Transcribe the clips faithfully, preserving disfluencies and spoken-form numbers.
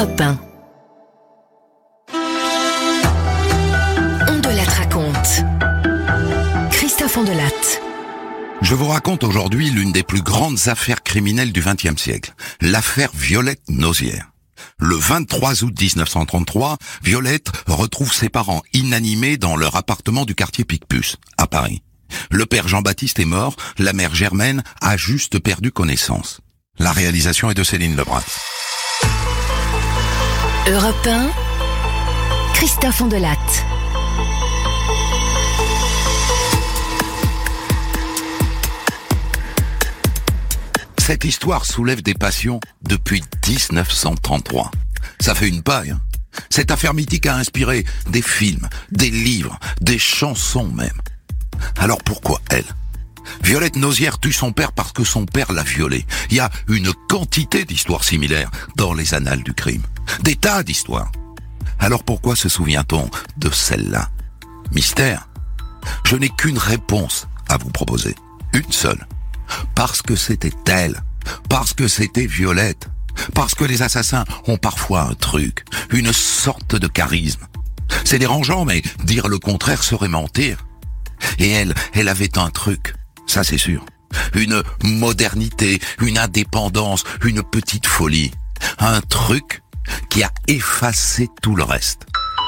Europe un. On de la raconte. Christophe Ondelatte. Je vous raconte aujourd'hui l'une des plus grandes affaires criminelles du vingtième siècle, l'affaire Violette Nozière. Le vingt-trois août mille neuf cent trente-trois, Violette retrouve ses parents inanimés dans leur appartement du quartier Picpus, à Paris. Le père Jean-Baptiste est mort, la mère Germaine a juste perdu connaissance. La réalisation est de Céline Lebras. Europe un, Christophe Ondelatte. Cette histoire soulève des passions depuis dix-neuf cent trente-trois. Ça fait une paille. Hein. Cette affaire mythique a inspiré des films, des livres, des chansons même. Alors pourquoi elle ? Violette Nozière tue son père parce que son père l'a violée. Il y a une quantité d'histoires similaires dans les annales du crime. Des tas d'histoires. Alors pourquoi se souvient-on de celle-là ? Mystère. Je n'ai qu'une réponse à vous proposer. Une seule. Parce que c'était elle. Parce que c'était Violette. Parce que les assassins ont parfois un truc. Une sorte de charisme. C'est dérangeant, mais dire le contraire serait mentir. Et elle, elle avait un truc. Ça c'est sûr. Une modernité, une indépendance, une petite folie. Un truc qui a effacé tout le reste.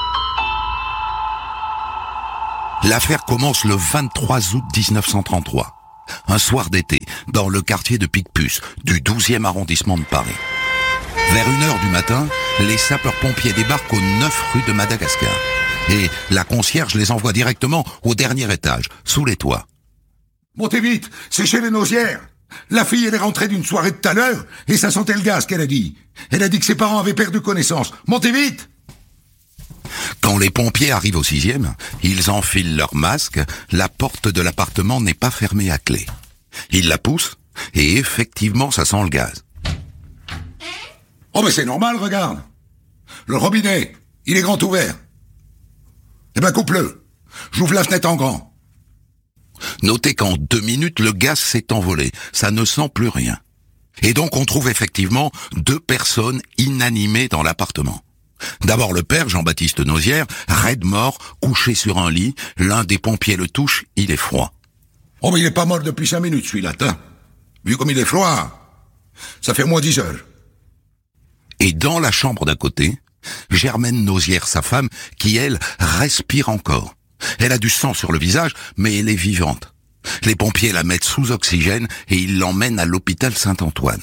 L'affaire commence le vingt-trois août mille neuf cent trente-trois. Un soir d'été, dans le quartier de Picpus, du douzième arrondissement de Paris. Vers une heure du matin, les sapeurs-pompiers débarquent au neuf rue de Madagascar. Et la concierge les envoie directement au dernier étage, sous les toits. Montez vite, c'est chez les Nozières. La fille, elle est rentrée d'une soirée de tout à l'heure, et ça sentait le gaz, qu'elle a dit. Elle a dit que ses parents avaient perdu connaissance. Montez vite! Quand les pompiers arrivent au sixième, ils enfilent leur masque, la porte de l'appartement n'est pas fermée à clé. Ils la poussent, et effectivement, ça sent le gaz. Oh mais c'est normal, regarde. Le robinet, il est grand ouvert. Eh ben coupe-le. J'ouvre la fenêtre en grand. Notez qu'en deux minutes, le gaz s'est envolé. Ça ne sent plus rien. Et donc on trouve effectivement deux personnes inanimées dans l'appartement. D'abord le père, Jean-Baptiste Nozière, raide mort, couché sur un lit. L'un des pompiers le touche, il est froid. Oh mais il est pas mort depuis cinq minutes, celui-là, t'as. Vu comme il est froid, ça fait moins dix heures. Et dans la chambre d'à côté, Germaine Nozière, sa femme, qui elle, respire encore. Elle a du sang sur le visage, mais elle est vivante. Les pompiers la mettent sous oxygène et ils l'emmènent à l'hôpital Saint-Antoine.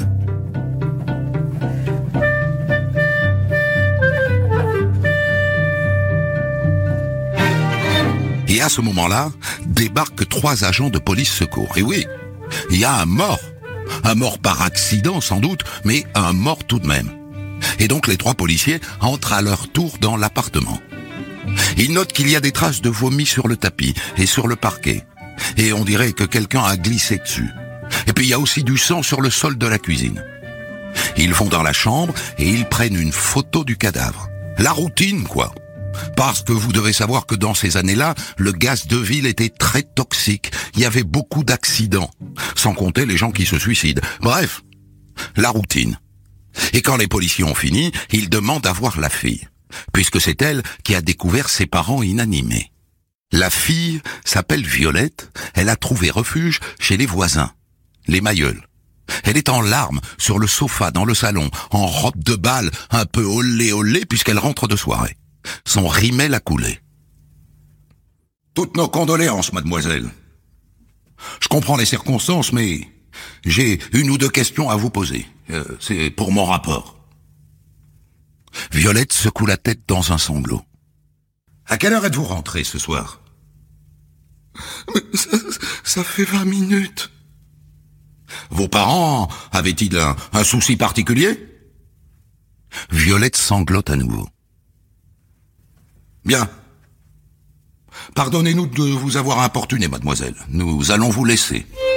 Et à ce moment-là, débarquent trois agents de police secours. Et oui, il y a un mort. Un mort par accident sans doute, mais un mort tout de même. Et donc les trois policiers entrent à leur tour dans l'appartement. Ils notent qu'il y a des traces de vomi sur le tapis et sur le parquet. Et on dirait que quelqu'un a glissé dessus. Et puis il y a aussi du sang sur le sol de la cuisine. Ils vont dans la chambre et ils prennent une photo du cadavre. La routine, quoi. Parce que vous devez savoir que dans ces années-là, le gaz de ville était très toxique. Il y avait beaucoup d'accidents. Sans compter les gens qui se suicident. Bref, la routine. Et quand les policiers ont fini, ils demandent à voir la fille. Puisque c'est elle qui a découvert ses parents inanimés. La fille s'appelle Violette, elle a trouvé refuge chez les voisins, les Mailleuls. Elle est en larmes sur le sofa dans le salon, en robe de bal, un peu olé olé puisqu'elle rentre de soirée. Son rimel a coulé. Toutes nos condoléances, mademoiselle. Je comprends les circonstances, mais j'ai une ou deux questions à vous poser. Euh, c'est pour mon rapport. Violette secoue la tête dans un sanglot. À quelle heure êtes-vous rentré ce soir ? Mais ça, ça fait vingt minutes. Vos parents avaient-ils un, un souci particulier ? Violette sanglote à nouveau. Bien. Pardonnez-nous de vous avoir importuné, mademoiselle. Nous allons vous laisser.